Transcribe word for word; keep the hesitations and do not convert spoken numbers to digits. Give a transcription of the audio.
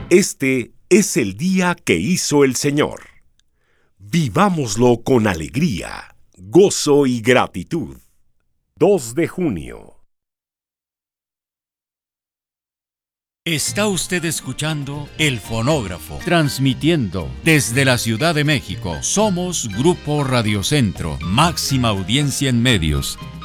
Este es el día que hizo el Señor. Vivámoslo con alegría, gozo y gratitud. dos de junio. Está usted escuchando El Fonógrafo, transmitiendo desde la Ciudad de México. Somos Grupo Radio Centro, máxima audiencia en medios.